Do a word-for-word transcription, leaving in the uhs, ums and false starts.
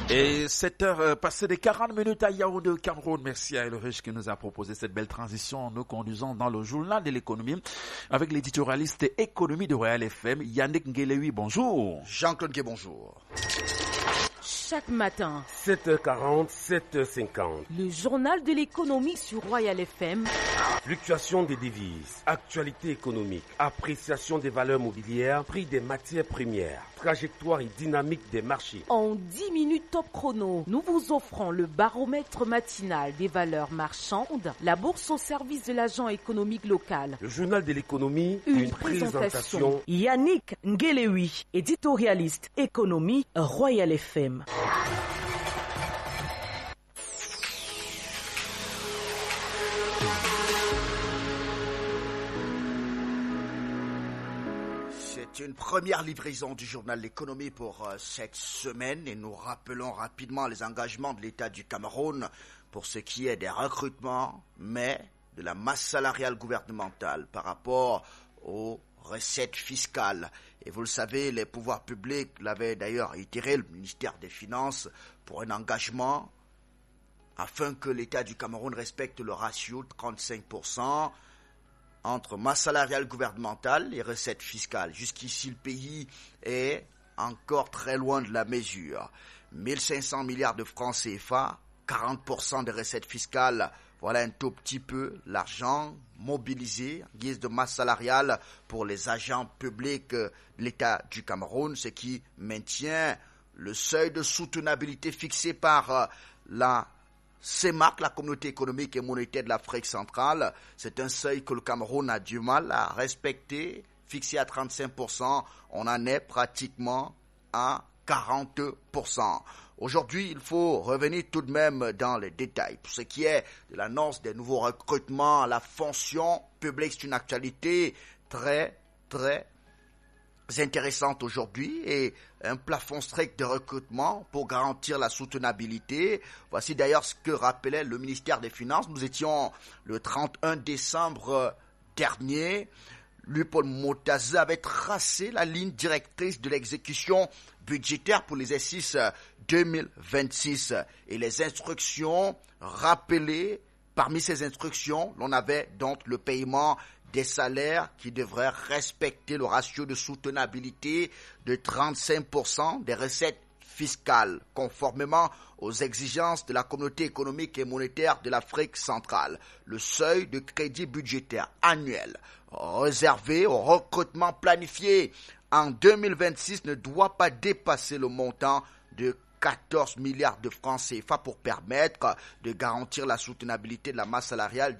Et sept heures passées de quarante minutes à Yaoundé au Cameroun. Merci à Elrich qui nous a proposé cette belle transition en nous conduisant dans le journal de l'économie avec l'éditorialiste économie de Royal F M, Yannick Ngelewi. Bonjour. Jean-Claude Gué, bonjour. Chaque matin, sept heures quarante, sept heures cinquante. Le journal de l'économie sur Royal F M. Fluctuation des devises, actualité économique, appréciation des valeurs mobilières, prix des matières premières, trajectoire et dynamique des marchés. En dix minutes top chrono, nous vous offrons le baromètre matinal des valeurs marchandes, la bourse au service de l'agent économique local. Le journal de l'économie, une, une présentation. présentation. Yannick Ngelewi, éditorialiste économie Royal F M. C'est une première livraison du journal L'économie pour euh, cette semaine et nous rappelons rapidement les engagements de l'État du Cameroun pour ce qui est des recrutements, mais de la masse salariale gouvernementale par rapport aux recettes fiscales. Et vous le savez, les pouvoirs publics l'avaient d'ailleurs itéré, le ministère des Finances, pour un engagement afin que l'État du Cameroun respecte le ratio de trente-cinq pour cent entre masse salariale gouvernementale et recettes fiscales. Jusqu'ici, le pays est encore très loin de la mesure. mille cinq cents milliards de francs C F A, quarante pour cent des recettes fiscales, voilà un tout petit peu l'argent mobilisé en guise de masse salariale pour les agents publics de l'État du Cameroun, ce qui maintient le seuil de soutenabilité fixé par la C E M A C, la Communauté économique et monétaire de l'Afrique centrale. C'est un seuil que le Cameroun a du mal à respecter, fixé à trente-cinq pour cent. On en est pratiquement à quarante pour cent. Aujourd'hui, il faut revenir tout de même dans les détails. Pour ce qui est de l'annonce des nouveaux recrutements à la fonction publique, c'est une actualité très, très intéressante aujourd'hui et un plafond strict de recrutement pour garantir la soutenabilité. Voici d'ailleurs ce que rappelait le ministère des Finances. Nous étions le trente et un décembre dernier. Lui-Paul Motaza avait tracé la ligne directrice de l'exécution budgétaire pour l'exercice deux mille vingt-six et les instructions rappelées. Parmi ces instructions, l'on avait donc le paiement des salaires qui devraient respecter le ratio de soutenabilité de trente-cinq pour cent des recettes fiscales, conformément aux exigences de la Communauté économique et monétaire de l'Afrique centrale. Le seuil de crédit budgétaire annuel réservé au recrutement planifié en deux mille vingt-six ne doit pas dépasser le montant de quatorze milliards de francs C F A pour permettre de garantir la soutenabilité de la masse salariale